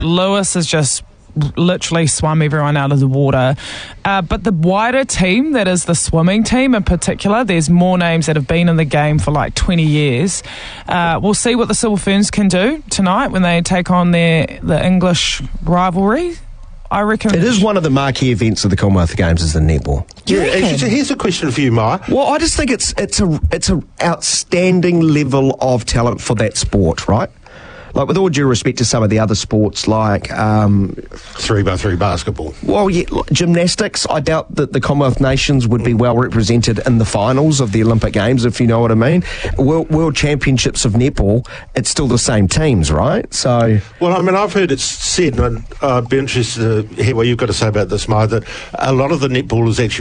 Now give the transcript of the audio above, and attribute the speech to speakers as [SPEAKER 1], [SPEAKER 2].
[SPEAKER 1] Lewis has just literally swum everyone out of the water. But the wider team, that is the swimming team in particular, there's more names that have been in the game for like 20 years. We'll see what the Silver Ferns can do tonight when they take on the English rivalry. I reckon
[SPEAKER 2] it is one of the marquee events of the Commonwealth Games is the netball.
[SPEAKER 3] Yeah, here's a question for you, Maya.
[SPEAKER 2] Well, I just think it's a outstanding level of talent for that sport, right? Like, with all due respect to some of the other sports, like
[SPEAKER 3] 3x3 basketball.
[SPEAKER 2] Well, yeah, gymnastics. I doubt that the Commonwealth nations would be well represented in the finals of the Olympic Games, if you know what I mean. World Championships of netball, it's still the same teams, right? So,
[SPEAKER 3] well, I mean, I've heard it said, and I'd be interested to hear what you've got to say about this, Maya, that a lot of the netball is actually